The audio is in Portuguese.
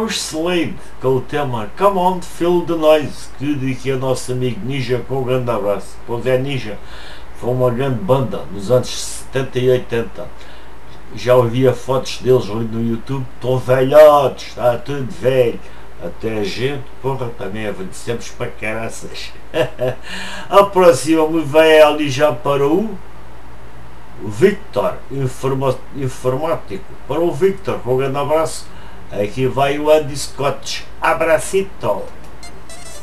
excelente com o tema Come On Feel the Noise, que dediquei ao nosso amigo Ninja, com um grande abraço. Pois é, Ninja foi uma grande banda nos anos 70 e 80. Já ouvia fotos deles ali no YouTube, estão velhotes, está tudo velho. Até a gente, porra, também envelhecemos para caraças. A próxima me vem ali já para o Victor, informático. Para o Victor, com um grande abraço. Aqui vai o Andy Scott. Abracito.